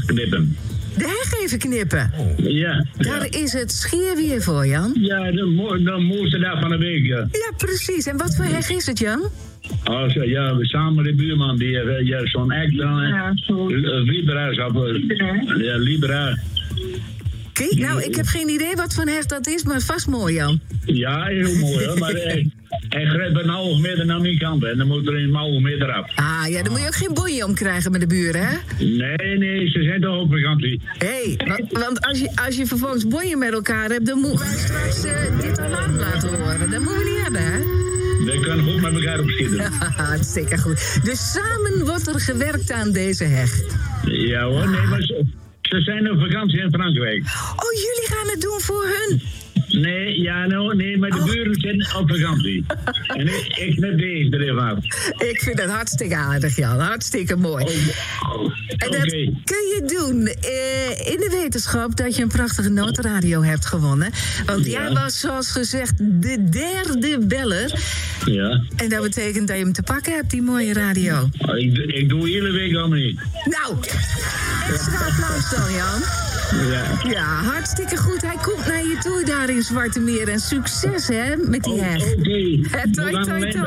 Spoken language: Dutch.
knippen. De heg even knippen? Ja. Daar is het schier weer voor, Jan. Ja, de mooiste dag van de week, ja. Ja, precies. En wat voor heg is het, Jan? Ja, samen met de buurman, die heeft zo'n ek dan. Libera. Ja, Libera. Kijk, nou, ik heb geen idee wat voor heg dat is, maar vast mooi, Jan. Ja, heel mooi, hoor. Maar hij grijpt een half meter naar mijn kant en dan moet er een half meter af. Ah, ja, dan moet je ook geen boeien om krijgen met de buren, hè? Nee, ze zijn toch op vakantie. Hé, want als je vervolgens boeien met elkaar hebt, dan moeten wij straks dit alarm laten horen. Dat moeten we niet hebben, hè? Wij kunnen goed met elkaar opschieten. Hartstikke goed. Dus samen wordt er gewerkt aan deze heg. Ja hoor, nee, maar ze zijn op vakantie in Frankrijk. Oh, jullie gaan het doen voor hun? Nee, maar de buren zijn op vakantie. En ik knip deze er even af. Ik vind het hartstikke aardig, Jan. Hartstikke mooi. En dat kun je doen in de wetenschap dat je een prachtige notenradio hebt gewonnen. Want jij was, zoals gezegd, de derde beller. Ja. En dat betekent dat je hem te pakken hebt, die mooie radio. Ik doe hele week allemaal niet. Nou, extra applaus dan, Jan. Ja, hartstikke goed. Hij komt naar je toe daar in Zwarte Meer. En succes, hè, met die heg. Oké. Toi, toi, toi.